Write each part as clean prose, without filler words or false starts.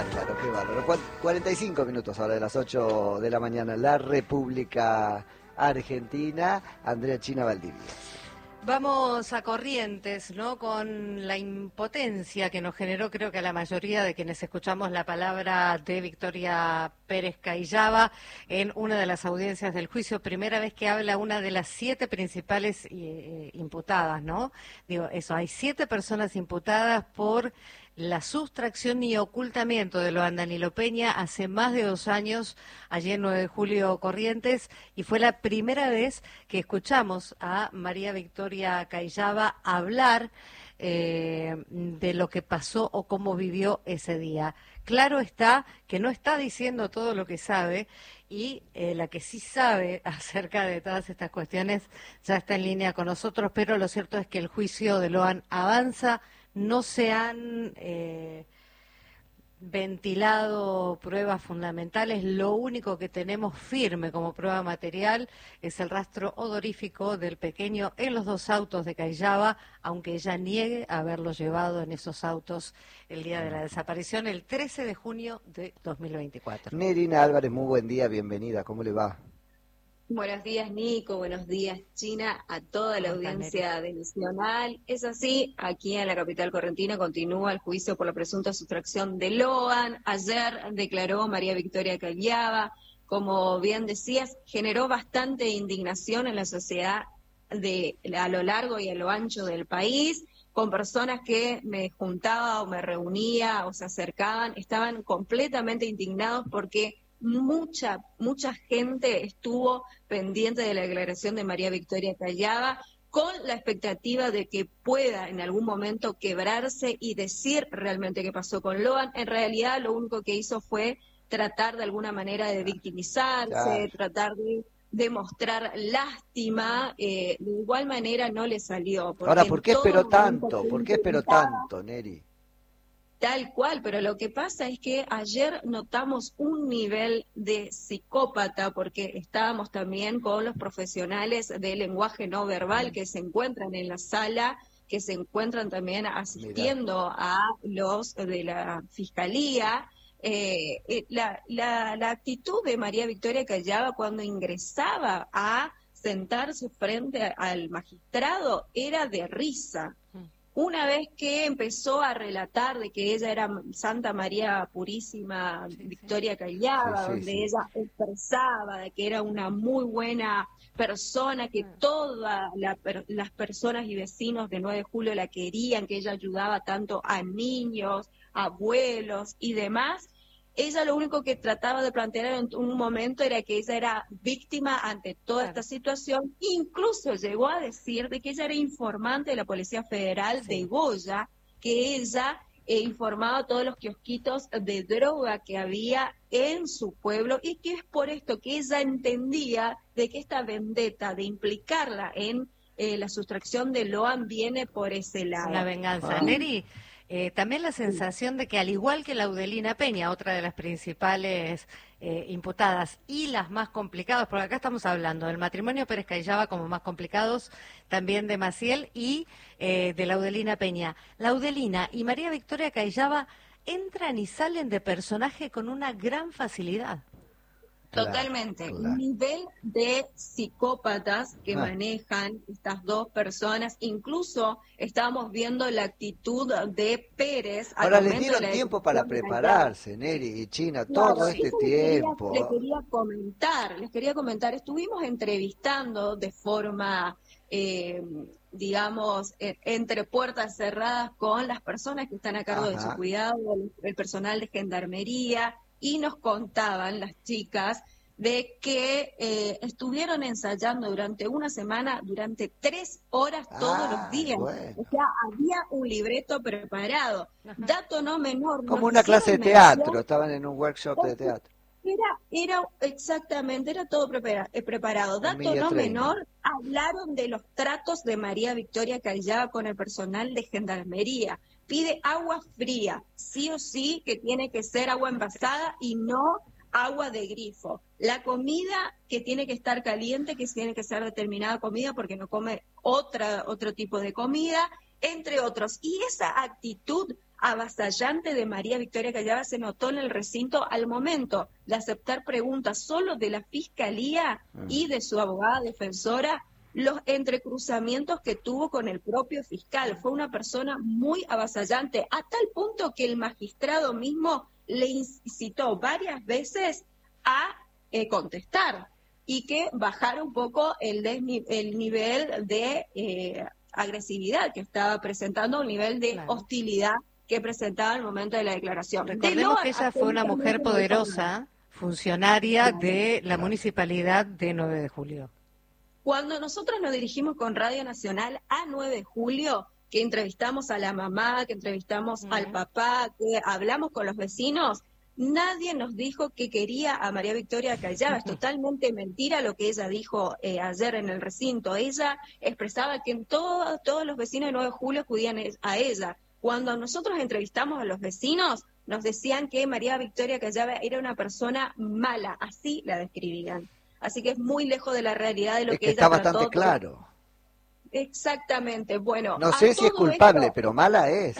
bárbaro, qué bárbaro. 45 minutos ahora de las 8 de la mañana, la República Argentina. Andrea China Valdivia. Vamos a Corrientes, ¿no? Con la impotencia que nos generó, creo que a la mayoría de quienes escuchamos la palabra de Victoria Pérez Cayaba en una de las audiencias del juicio, primera vez que habla una de las 7 principales imputadas, ¿no? Digo, eso, hay 7 personas imputadas por la sustracción y ocultamiento de lo Danilo Peña hace más de 2 años, allí en 9 de julio Corrientes, y fue la primera vez que escuchamos a María Victoria Cayaba hablar de lo que pasó o cómo vivió ese día. Claro está que no está diciendo todo lo que sabe, y la que sí sabe acerca de todas estas cuestiones ya está en línea con nosotros, pero lo cierto es que el juicio de Loan avanza. No se han ventilado pruebas fundamentales. Lo único que tenemos firme como prueba material es el rastro odorífico del pequeño en los 2 autos de Cayaba, aunque ella niegue haberlo llevado en esos autos el día de la desaparición, el 13 de junio de 2024. Nerina Álvarez, muy buen día, bienvenida, ¿cómo le va? Buenos días, Nico. Buenos días, China, a toda la audiencia de Nacional. Es así, aquí en la capital correntina continúa el juicio por la presunta sustracción de Loan. Ayer declaró María Victoria Cayaba. Como bien decías, generó bastante indignación en la sociedad a lo largo y a lo ancho del país, con personas que me juntaba o me reunía o se acercaban, estaban completamente indignados porque mucha gente estuvo pendiente de la declaración de María Victoria Cayaba, con la expectativa de que pueda en algún momento quebrarse y decir realmente qué pasó con Loan. En realidad lo único que hizo fue tratar de alguna manera de victimizarse, tratar de mostrar lástima, de igual manera no le salió. Ahora, ¿por qué esperó tanto? ¿Por qué esperó tanto, Neri? Tal cual, pero lo que pasa es que ayer notamos un nivel de psicópata, porque estábamos también con los profesionales de lenguaje no verbal que se encuentran en la sala, que se encuentran también asistiendo a los de la Fiscalía. La actitud de María Victoria Cayaba cuando ingresaba a sentarse frente al magistrado era de risa. Una vez que empezó a relatar de que ella era Santa María Purísima Victoria Cayaba, donde ella expresaba de que era una muy buena persona, que todas las personas y vecinos de 9 de julio la querían, que ella ayudaba tanto a niños, abuelos y demás, ella lo único que trataba de plantear en un momento era que ella era víctima ante toda esta situación. Incluso llegó a decir de que ella era informante de la Policía Federal de Goya, que ella informaba a todos los kiosquitos de droga que había en su pueblo, y que es por esto que ella entendía de que esta vendetta de implicarla en la sustracción de Loan viene por ese lado. Una venganza. Neri, también la sensación de que, al igual que Laudelina Peña, otra de las principales imputadas y las más complicadas, porque acá estamos hablando del matrimonio Pérez Cayaba como más complicados, también de Maciel y de Laudelina Peña. Laudelina y María Victoria Cayaba entran y salen de personaje con una gran facilidad. Totalmente. El nivel de psicópatas que manejan estas 2 personas, incluso estábamos viendo la actitud de Pérez. Ahora les dieron tiempo para prepararse, Neri y China, todo este tiempo. Les quería comentar, estuvimos entrevistando de forma, digamos, entre puertas cerradas con las personas que están a cargo de su cuidado, el personal de gendarmería, y nos contaban las chicas de que estuvieron ensayando durante una semana, durante 3 horas todos los días. Bueno. O sea, había un libreto preparado. Dato no menor. Como una clase de teatro, estaban en un workshop de teatro. Era exactamente, era todo preparado. Dato no menor, hablaron de los tratos de María Victoria Cayaba con el personal de gendarmería. Pide agua fría, sí o sí, que tiene que ser agua envasada y no agua de grifo. La comida que tiene que estar caliente, que tiene que ser determinada comida porque no come otro tipo de comida, entre otros. Y esa actitud avasallante de María Victoria Callava se notó en el recinto al momento de aceptar preguntas solo de la Fiscalía y de su abogada defensora, los entrecruzamientos que tuvo con el propio fiscal. Fue una persona muy avasallante, a tal punto que el magistrado mismo le incitó varias veces a contestar y que bajara un poco el nivel de agresividad que estaba presentando, un nivel de hostilidad que presentaba al momento de la declaración. Recordemos que ella fue una mujer poderosa, funcionaria de la municipalidad de 9 de Julio. Cuando nosotros nos dirigimos con Radio Nacional a 9 de julio, que entrevistamos a la mamá, que entrevistamos al papá, que hablamos con los vecinos, nadie nos dijo que quería a María Victoria Callava. Es totalmente mentira lo que ella dijo ayer en el recinto. Ella expresaba que todos los vecinos de 9 de julio acudían a ella. Cuando nosotros entrevistamos a los vecinos, nos decían que María Victoria Callava era una persona mala, así la describían. Así que es muy lejos de la realidad de lo que ella está trató. bastante claro. Exactamente, bueno. No sé si es culpable, esto, pero mala es.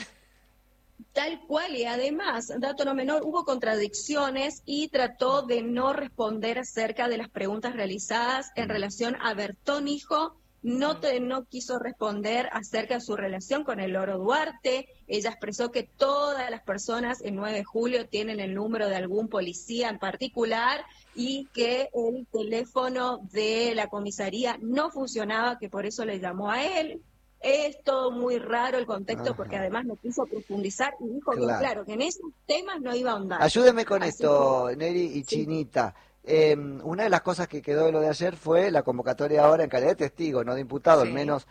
Tal cual, y además, dato no menor, hubo contradicciones y trató de no responder acerca de las preguntas realizadas en relación a Bertón Hijo. No quiso responder acerca de su relación con el Loro Duarte. Ella expresó que todas las personas en 9 de julio tienen el número de algún policía en particular y que el teléfono de la comisaría no funcionaba, que por eso le llamó a él. Es todo muy raro el contexto, porque además no quiso profundizar y dijo que claro, que en esos temas no iba a ahondar. Ayúdeme con esto, Neri y Chinita. Una de las cosas que quedó de lo de ayer fue la convocatoria ahora en calidad de testigo, no de imputado, al menos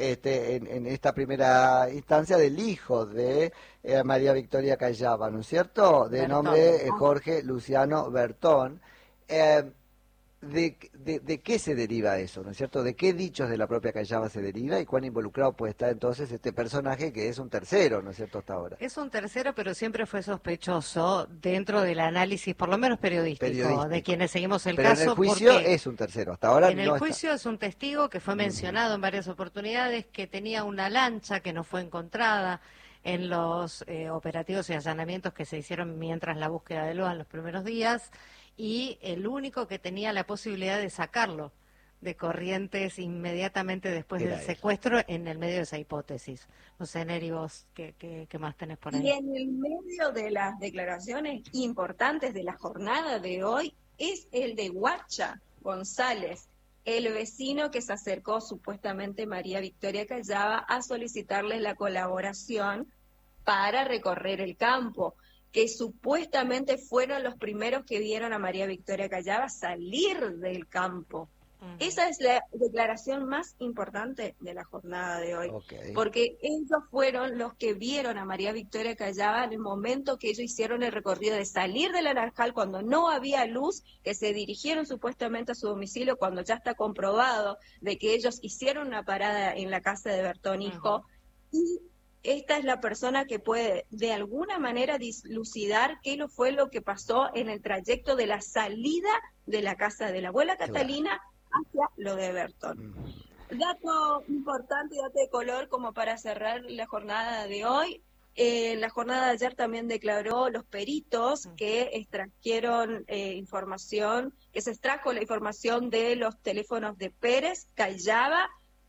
en esta primera instancia, del hijo de María Victoria Callava, ¿no es cierto? De nombre Jorge Luciano Bertón. ¿De qué se deriva eso, no es cierto? ¿De qué dichos de la propia Callava se deriva y cuán involucrado puede estar entonces este personaje que es un tercero, no es cierto, hasta ahora? Es un tercero, pero siempre fue sospechoso dentro del análisis, por lo menos periodístico. De quienes seguimos el pero caso. En el juicio es un tercero, hasta ahora en el juicio es un testigo que fue mencionado en varias oportunidades, que tenía una lancha que no fue encontrada en los operativos y allanamientos que se hicieron mientras la búsqueda de Loa en los primeros días, y el único que tenía la posibilidad de sacarlo de Corrientes inmediatamente después del secuestro en el medio de esa hipótesis. No sé, Neri, vos, ¿qué más tenés por ahí? Y en el medio de las declaraciones importantes de la jornada de hoy es el de Huacha González, el vecino que se acercó supuestamente María Victoria Callava a solicitarle la colaboración para recorrer el campo, que supuestamente fueron los primeros que vieron a María Victoria Callava salir del campo. Esa es la declaración más importante de la jornada de hoy, porque ellos fueron los que vieron a María Victoria Callava en el momento que ellos hicieron el recorrido de salir del Naranjal cuando no había luz, que se dirigieron supuestamente a su domicilio cuando ya está comprobado de que ellos hicieron una parada en la casa de Bertón Hijo, y esta es la persona que puede de alguna manera dilucidar qué fue lo que pasó en el trayecto de la salida de la casa de la abuela Catalina hacia lo de Bertón. Dato importante y dato de color como para cerrar la jornada de hoy. La jornada de ayer también declaró los peritos que extrajeron información, que se extrajo la información de los teléfonos de Pérez, Callava,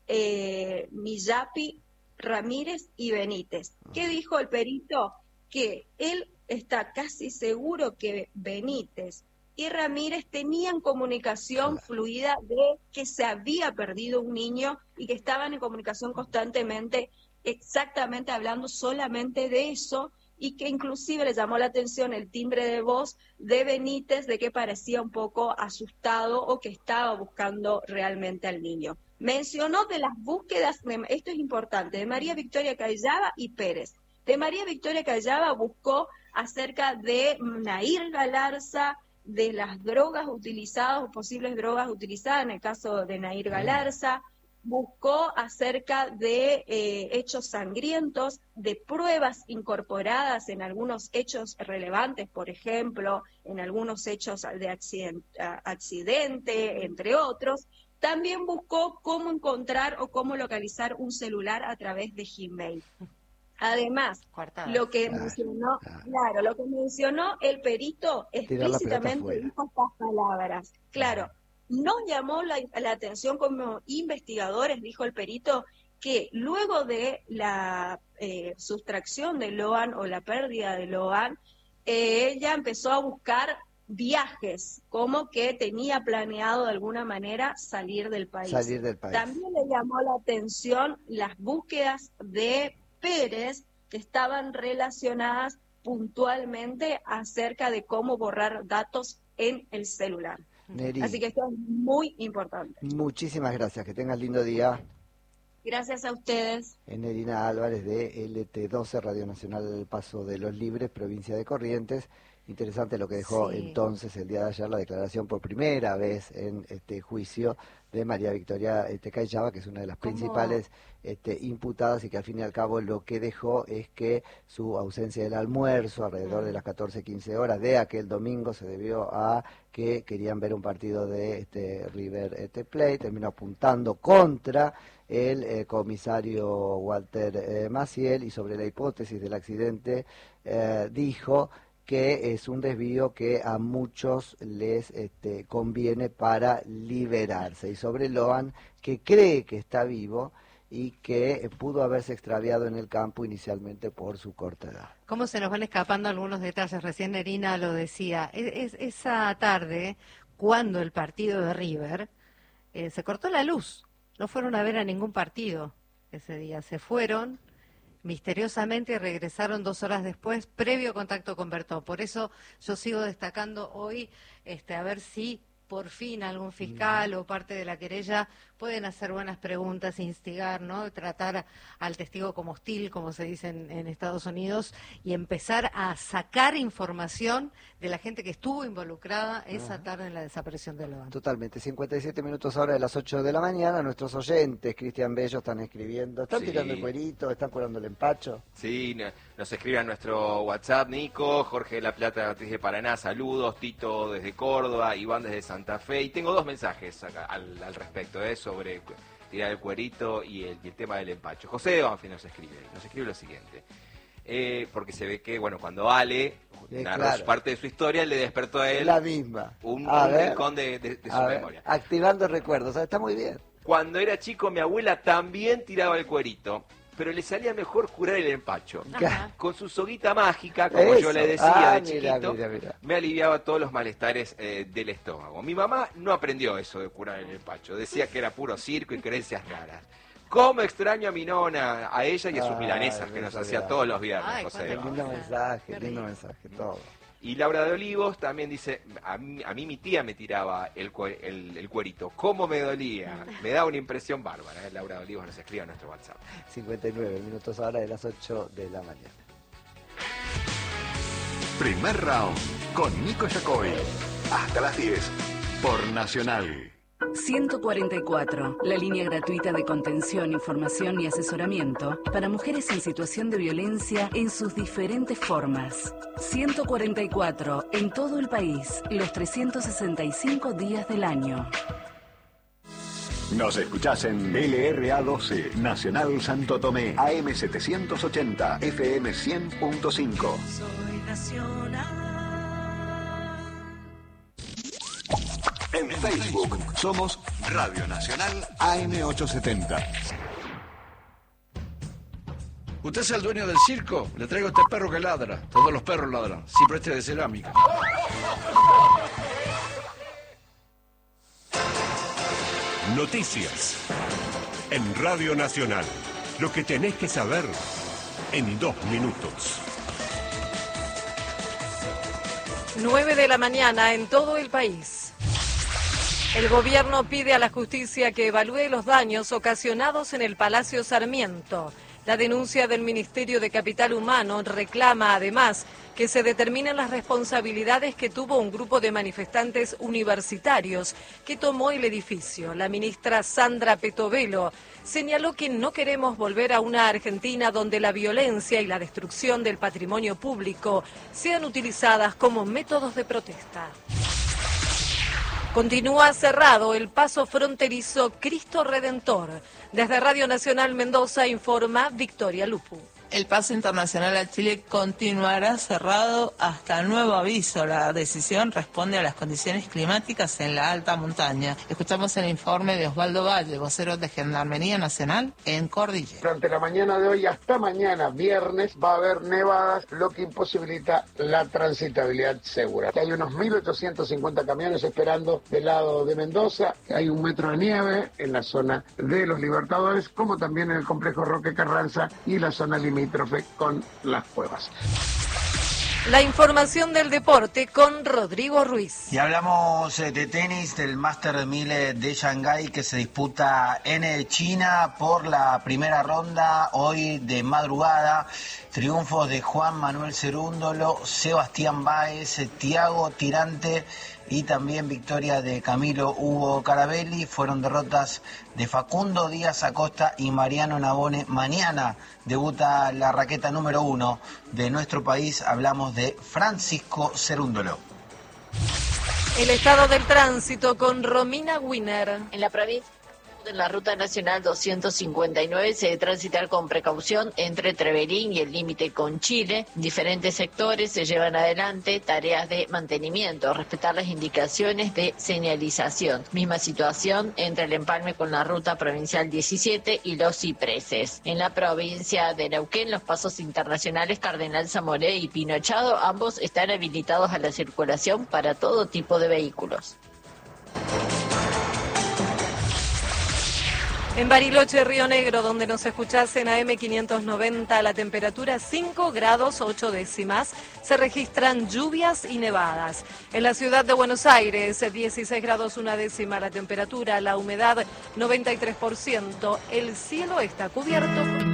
Millapi, Ramírez y Benítez. ¿Qué dijo el perito? Que él está casi seguro que Benítez y Ramírez tenían comunicación fluida de que se había perdido un niño y que estaban en comunicación constantemente, exactamente hablando solamente de eso, y que inclusive le llamó la atención el timbre de voz de Benítez, de que parecía un poco asustado o que estaba buscando realmente al niño. Mencionó de las búsquedas, esto es importante, de María Victoria Callava y Pérez. De María Victoria Callava buscó acerca de Nair Galarza, de las drogas utilizadas o posibles drogas utilizadas en el caso de Nair Galarza, buscó acerca de hechos sangrientos, de pruebas incorporadas en algunos hechos relevantes, por ejemplo, en algunos hechos de accidente, entre otros. También buscó cómo encontrar o cómo localizar un celular a través de Gmail. Además, lo que mencionó, lo que mencionó el perito explícitamente dijo estas palabras. Claro, nos llamó la atención como investigadores, dijo el perito, que luego de la sustracción de Loan o la pérdida de Loan, ella empezó a buscar viajes, como que tenía planeado de alguna manera salir del país. También le llamó la atención las búsquedas de Pérez que estaban relacionadas puntualmente acerca de cómo borrar datos en el celular. Neri, así que esto es muy importante. Muchísimas gracias, que tengas lindo día. Gracias a ustedes. Nerina Álvarez de LT12, Radio Nacional Paso de los Libres, provincia de Corrientes. Interesante lo que dejó entonces el día de ayer la declaración por primera vez en este juicio de María Victoria Callava, que es una de las principales imputadas, y que al fin y al cabo lo que dejó es que su ausencia del almuerzo alrededor de las 14-15 horas de aquel domingo se debió a que querían ver un partido de River Plate, terminó apuntando contra el comisario Walter Maciel, y sobre la hipótesis del accidente dijo que es un desvío que a muchos les conviene para liberarse, y sobre Loan, que cree que está vivo y que pudo haberse extraviado en el campo inicialmente por su corta edad. ¿Cómo se nos van escapando algunos detalles? Recién Nerina lo decía. Esa tarde, cuando el partido de River, se cortó la luz. No fueron a ver a ningún partido ese día. Se fueron misteriosamente y regresaron 2 horas después, previo contacto con Bertón. Por eso yo sigo destacando hoy, a ver si por fin algún fiscal o parte de la querella pueden hacer buenas preguntas, instigar, ¿no? Tratar al testigo como hostil, como se dice en Estados Unidos, y empezar a sacar información de la gente que estuvo involucrada esa tarde en la desaparición de Loan. Totalmente. 57 minutos ahora de las 8 de la mañana. Nuestros oyentes, Cristian Bello, están escribiendo. ¿Están tirando el cuerito? ¿Están curando el empacho? Sí, nos escribe a nuestro WhatsApp, Nico, Jorge de la Plata desde Paraná, saludos, Tito desde Córdoba, Iván desde Santa Fe. Y tengo 2 mensajes acá al respecto, sobre tirar el cuerito y el tema del empacho. José de Banfield nos escribe lo siguiente. Porque se ve que, cuando Ale narró parte de su historia, le despertó a él la misma. un rincón de su memoria. Activando recuerdos, está muy bien. Cuando era chico, mi abuela también tiraba el cuerito, pero le salía mejor curar el empacho. Con su soguita mágica, como yo le decía de chiquito, mira. Me aliviaba todos los malestares del estómago. Mi mamá no aprendió eso de curar el empacho, decía que era puro circo y creencias raras. ¿Cómo extraño a mi nona, a ella y a sus milanesas que nos hacía todos los viernes, José? Lindo mensaje, todo. Y Laura de Olivos también dice, a mí mi tía me tiraba el cuerito. ¿Cómo me dolía? Me da una impresión bárbara. Laura de Olivos nos escribe a nuestro WhatsApp. 59 minutos ahora de las 8 de la mañana. Primer round con Nico Yacoy. Hasta las 10 por Nacional. 144, la línea gratuita de contención, información y asesoramiento para mujeres en situación de violencia en sus diferentes formas. 144, en todo el país, los 365 días del año. Nos escuchás en LRA12, Nacional Santo Tomé, AM 780, FM 100.5. Soy Nacional. En Facebook somos Radio Nacional AM870. ¿Usted es el dueño del circo? Le traigo este perro que ladra. Todos los perros ladran, siempre de cerámica. Noticias en Radio Nacional. Lo que tenés que saber en 2 minutos. 9 de la mañana en todo el país. El gobierno pide a la justicia que evalúe los daños ocasionados en el Palacio Sarmiento. La denuncia del Ministerio de Capital Humano reclama además que se determinen las responsabilidades que tuvo un grupo de manifestantes universitarios que tomó el edificio. La ministra Sandra Petovelo señaló que no queremos volver a una Argentina donde la violencia y la destrucción del patrimonio público sean utilizadas como métodos de protesta. Continúa cerrado el paso fronterizo Cristo Redentor. Desde Radio Nacional Mendoza informa Victoria Lupu. El paso internacional a Chile continuará cerrado hasta nuevo aviso. La decisión responde a las condiciones climáticas en la alta montaña. Escuchamos el informe de Osvaldo Valle, vocero de Gendarmería Nacional en Cordillera. Durante la mañana de hoy hasta mañana, viernes, va a haber nevadas, lo que imposibilita la transitabilidad segura. Hay unos 1.850 camiones esperando del lado de Mendoza. Hay 1 metro de nieve en la zona de los Libertadores, como también en el complejo Roque Carranza y la zona limítrofe con las cuevas. La información del deporte con Rodrigo Ruiz. Y hablamos de tenis, del Master 1000 de Shanghái que se disputa en China por la primera ronda hoy de madrugada. Triunfos de Juan Manuel Cerúndolo, Sebastián Báez, Thiago Tirante y también victoria de Camilo Hugo Carabelli. Fueron derrotas de Facundo Díaz Acosta y Mariano Navone. Mañana debuta la raqueta número 1 de nuestro país. Hablamos de Francisco Cerúndolo. El estado del tránsito con Romina Wiener. En la provincia de la Ruta Nacional 259 se debe transitar con precaución entre Trevelín y el límite con Chile. En diferentes sectores se llevan adelante tareas de mantenimiento, respetar las indicaciones de señalización. Misma situación entre el empalme con la Ruta Provincial 17 y Los Cipreses. En la provincia de Neuquén, los pasos internacionales Cardenal Zamoré y Pinochado, ambos están habilitados a la circulación para todo tipo de vehículos. En Bariloche, Río Negro, donde nos escuchás en AM590, la temperatura 5 grados 8 décimas. Se registran lluvias y nevadas. En la ciudad de Buenos Aires, 16 grados 1 décima la temperatura, la humedad 93%. El cielo está cubierto.